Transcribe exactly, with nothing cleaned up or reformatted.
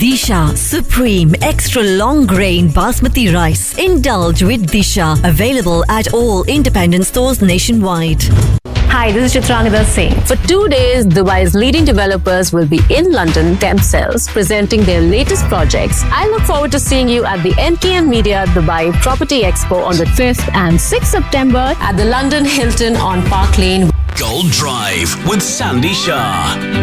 Disha Supreme Extra Long Grain Basmati Rice. Indulge with Disha. Available at all independent stores nationwide. Hi, this is Chitranida Singh. For two days, Dubai's leading developers will be in London themselves presenting their latest projects. I look forward to seeing you at the M K M Media Dubai Property Expo on the fifth and sixth September at the London Hilton on Park Lane. Gold Drive with Sandy Shah.